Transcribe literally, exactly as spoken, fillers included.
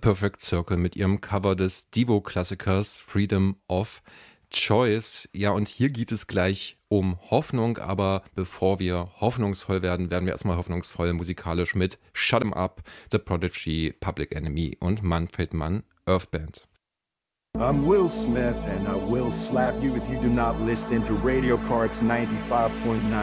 Perfect Circle mit ihrem Cover des Devo-Klassikers Freedom of Choice. Ja, und hier geht es gleich um Hoffnung, aber bevor wir hoffnungsvoll werden, werden wir erstmal hoffnungsvoll musikalisch mit Shut 'em Up, The Prodigy, Public Enemy und Manfred Mann, Earth Band. I'm Will Smith and I will slap you if you do not listen to Radio Cards ninety-five point nine.